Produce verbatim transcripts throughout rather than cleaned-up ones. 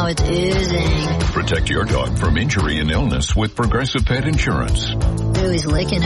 now it's oozing. Protect your dog from injury and illness with Progressive Pet Insurance. Ooh, he's licking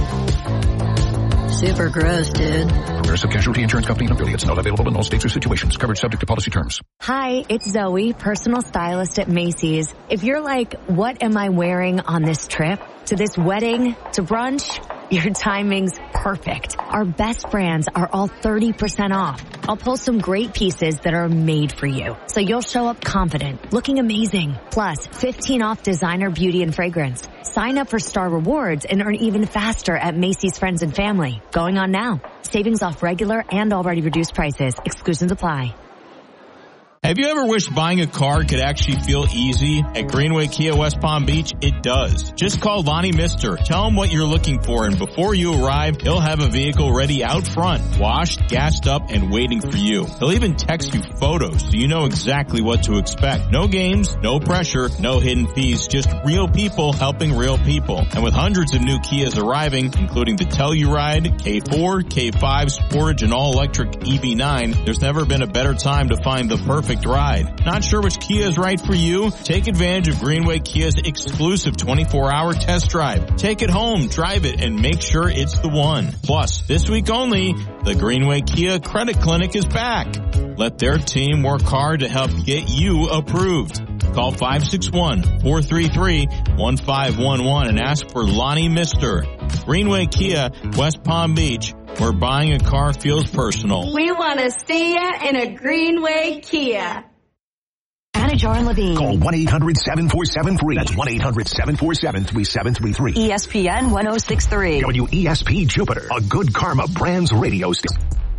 it. Super gross, dude. Progressive Casualty Insurance Company and affiliates. Not available in all states or situations. Coverage subject to policy terms. Hi, it's Zoe, personal stylist at Macy's. If you're like, what am I wearing on this trip? To this wedding? To brunch? Your timing's perfect. Our best brands are all thirty percent off. I'll pull some great pieces that are made for you, so you'll show up confident, looking amazing. Plus, fifteen off designer beauty and fragrance. Sign up for Star Rewards and earn even faster at Macy's Friends and Family. Going on now. Savings off regular and already reduced prices. Exclusions apply. Have you ever wished buying a car could actually feel easy? At Greenway Kia West Palm Beach, it does. Just call Lonnie Mister. Tell him what you're looking for, and before you arrive, he'll have a vehicle ready out front, washed, gassed up, and waiting for you. He'll even text you photos so you know exactly what to expect. No games, no pressure, no hidden fees, just real people helping real people. And with hundreds of new Kias arriving, including the Telluride, K four, K five, Sportage, and all-electric E V nine, there's never been a better time to find the perfect ride. Not sure which Kia is right for you? Take advantage of Greenway Kia's exclusive twenty-four hour test drive. Take it home, drive it, and make sure it's the one. Plus, this week only, the Greenway Kia Credit Clinic is back. Let their team work hard to help get you approved. Call five six one, four three three, one five one one and ask for Lonnie Mister. Greenway Kia, West Palm Beach, where buying a car feels personal. We want to see you in a Greenway Kia. Anajar and Levine. Call one eight hundred seven four seven three. That's one eight hundred seven four seven three seven three three. E S P N one oh six three. W E S P Jupiter, a Good Karma Brands radio station.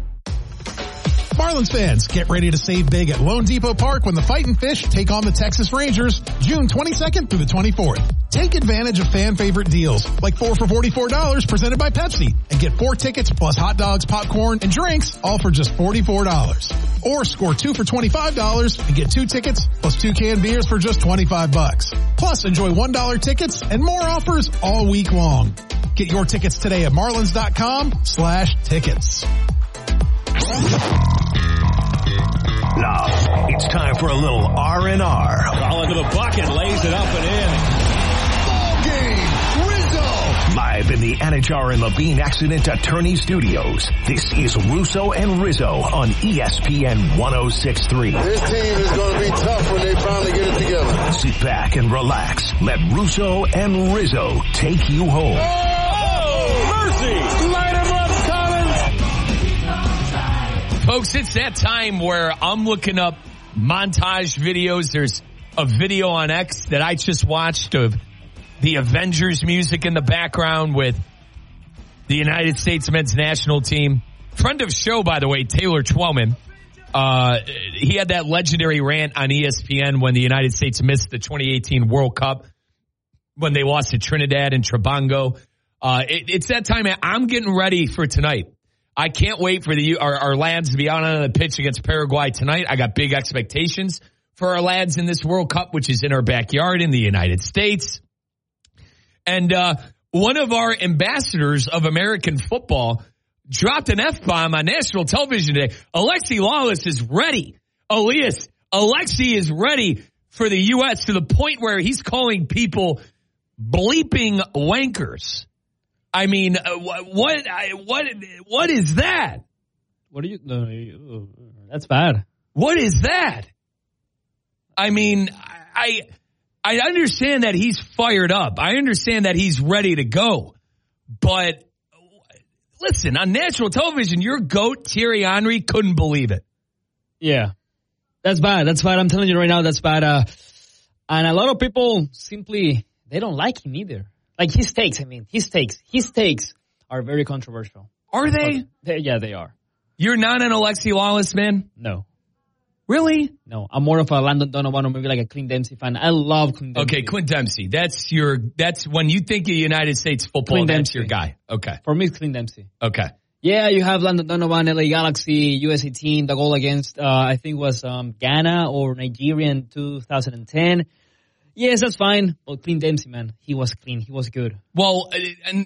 Marlins fans, get ready to save big at Lone Depot Park when the Fightin' Fish take on the Texas Rangers June twenty-second through the twenty-fourth. Take advantage of fan favorite deals like four for forty-four dollars presented by Pepsi and get four tickets plus hot dogs, popcorn, and drinks all for just forty-four dollars. Or score two for twenty-five dollars and get two tickets plus two canned beers for just twenty-five bucks. Plus enjoy one dollar tickets and more offers all week long. Get your tickets today at marlins.com slash tickets. Now, it's time for a little R and R. Ball into the bucket, lays it up and in. Ball game, Rizzo! Live in the Anajar and Levine Accident Attorney Studios, this is Russo and Rizzo on E S P N one oh six point three. This team is going to be tough when they finally get it together. Sit back and relax. Let Russo and Rizzo take you home. Oh, mercy! Light him up, Collins! Folks, it's that time where I'm looking up montage videos. There's a video on X that I just watched of the Avengers music in the background with the United States men's national team. Friend of show, by the way, Taylor Twellman. Uh, he had that legendary rant on E S P N when the United States missed the twenty eighteen World Cup when they lost to Trinidad and Tobago. Uh, it, it's that time. I'm getting ready for tonight. I can't wait for the our, our lads to be out on the pitch against Paraguay tonight. I got big expectations for our lads in this World Cup, which is in our backyard in the United States. And uh, one of our ambassadors of American football dropped an F-bomb on national television today. Alexi Lawless is ready. Elias, Alexi is ready for the U S to the point where he's calling people bleeping wankers. I mean, uh, what, what, what is that? What are you, no, you, that's bad. What is that? I mean, I, I understand that he's fired up. I understand that he's ready to go. But listen, on national television, your GOAT, Thierry Henry, couldn't believe it. Yeah. That's bad. That's bad. I'm telling you right now, that's bad. Uh, and a lot of people simply, they don't like him either. Like his takes, I mean, his takes, his takes are very controversial. Are they? they yeah, they are. You're not an Alexi Lawless man? No. Really? No, I'm more of a Landon Donovan or maybe like a Clint Dempsey fan. I love Clint Dempsey. Okay, Clint Dempsey. That's your, that's when you think of United States football, Clint that's Dempsey. your guy. Okay. For me, it's Clint Dempsey. Okay. Yeah, you have Landon Donovan, L A Galaxy, U S A team, the goal against, uh, I think was um, Ghana or Nigeria in two thousand ten. Yes, that's fine. But Clint Dempsey, man, he was clean. He was good. Well, and